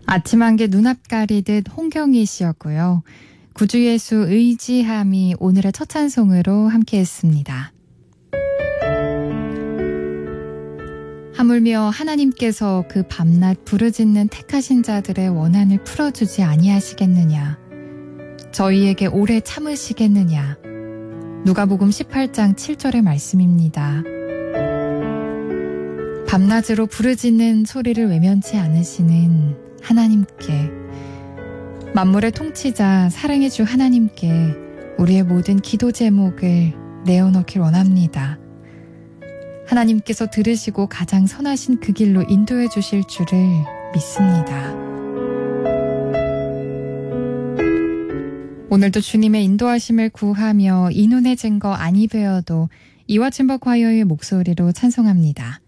아침 한개 눈앞 가리듯 홍경희 씨였고요. 구주예수 의지함이 오늘의 첫 찬송으로 함께했습니다. 하물며 하나님께서 그 밤낮 부르짖는 택하신 자들의 원한을 풀어주지 아니하시겠느냐. 저희에게 오래 참으시겠느냐. 누가복음 18장 7절의 말씀입니다. 밤낮으로 부르짖는 소리를 외면치 않으시는 하나님께, 만물의 통치자 사랑의 주 하나님께 우리의 모든 기도 제목을 내어놓길 원합니다. 하나님께서 들으시고 가장 선하신 그 길로 인도해 주실 줄을 믿습니다. 오늘도 주님의 인도하심을 구하며 이 눈에 증거 아니 되어도 이와침버 콰이어의 목소리로 찬송합니다.